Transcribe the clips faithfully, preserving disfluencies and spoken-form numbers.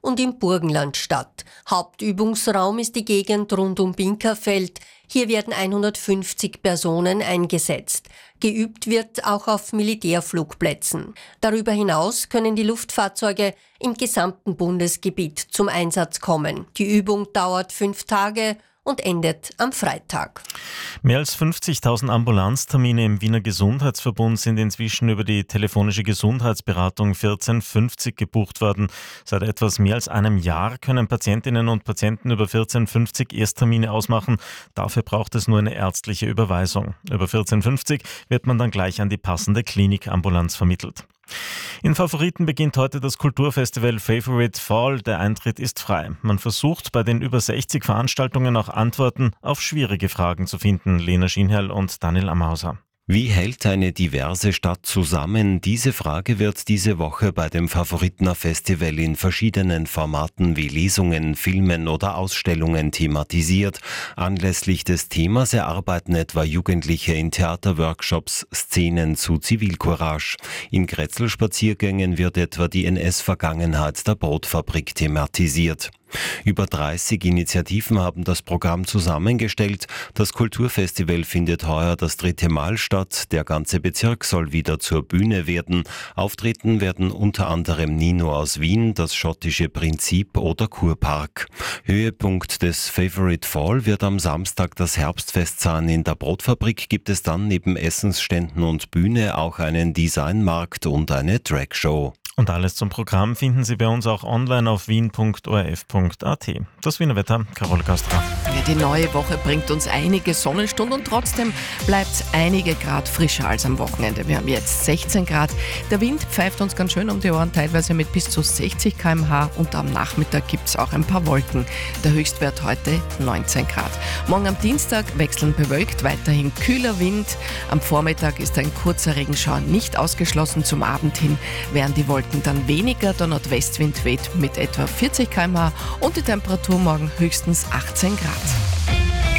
und im Burgenland statt. Hauptübungsraum ist die Gegend rund um Binkerfeld. Hier werden hundertfünfzig Personen eingesetzt. Geübt wird auch auf Militärflugplätzen. Darüber hinaus können die Luftfahrzeuge im gesamten Bundesgebiet zum Einsatz kommen. Die Übung dauert fünf Tage und endet am Freitag. Mehr als fünfzigtausend Ambulanztermine im Wiener Gesundheitsverbund sind inzwischen über die telefonische Gesundheitsberatung vierzehn fünfzig gebucht worden. Seit etwas mehr als einem Jahr können Patientinnen und Patienten über vierzehn fünfzig Ersttermine ausmachen. Dafür braucht es nur eine ärztliche Überweisung. Über vierzehn fünfzig wird man dann gleich an die passende Klinikambulanz vermittelt. In Favoriten beginnt heute das Kulturfestival Favorite Fall. Der Eintritt ist frei. Man versucht bei den über sechzig Veranstaltungen auch Antworten auf schwierige Fragen zu finden. Lena Schienherl und Daniel Amhauser. Wie hält eine diverse Stadt zusammen? Diese Frage wird diese Woche bei dem Favoritener Festival in verschiedenen Formaten wie Lesungen, Filmen oder Ausstellungen thematisiert. Anlässlich des Themas erarbeiten etwa Jugendliche in Theaterworkshops Szenen zu Zivilcourage. In Grätzl-Spaziergängen wird etwa die N S-Vergangenheit der Brotfabrik thematisiert. Über dreißig Initiativen haben das Programm zusammengestellt. Das Kulturfestival findet heuer das dritte Mal statt. Der ganze Bezirk soll wieder zur Bühne werden. Auftreten werden unter anderem Nino aus Wien, das schottische Prinzip oder Kurpark. Höhepunkt des Favorite Fall wird am Samstag das Herbstfest sein. In der Brotfabrik gibt es dann neben Essensständen und Bühne auch einen Designmarkt und eine Dragshow. Und alles zum Programm finden Sie bei uns auch online auf wien punkt o r f punkt a t. Das Wiener Wetter, Carol Gastra. Ja, die neue Woche bringt uns einige Sonnenstunden und trotzdem bleibt es einige Grad frischer als am Wochenende. Wir haben jetzt sechzehn Grad. Der Wind pfeift uns ganz schön um die Ohren, teilweise mit bis zu sechzig Kilometer pro Stunde und am Nachmittag gibt es auch ein paar Wolken. Der Höchstwert heute neunzehn Grad. Morgen am Dienstag wechselnd bewölkt, weiterhin kühler Wind. Am Vormittag ist ein kurzer Regenschauer nicht ausgeschlossen. Zum Abend hin werden die Wolken dann weniger, der Nordwestwind weht mit etwa vierzig Kilometer pro Stunde und die Temperatur morgen höchstens achtzehn Grad.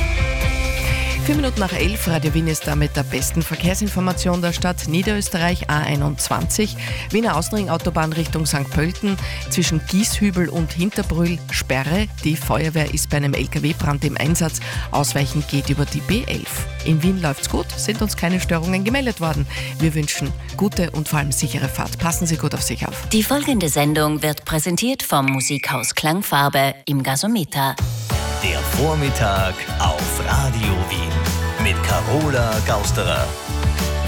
Vier Minuten nach elf, Radio Wien ist damit der besten Verkehrsinformation der Stadt Niederösterreich. A einundzwanzig, Wiener Außenring-Autobahn Richtung Sankt Pölten, zwischen Gieshübel und Hinterbrühl Sperre. Die Feuerwehr ist bei einem L K W-Brand im Einsatz. Ausweichen geht über die B elf. In Wien läuft's gut, sind uns keine Störungen gemeldet worden. Wir wünschen gute und vor allem sichere Fahrt. Passen Sie gut auf sich auf. Die folgende Sendung wird präsentiert vom Musikhaus Klangfarbe im Gasometer. Der Vormittag auf Radio Wien mit Carola Gausterer.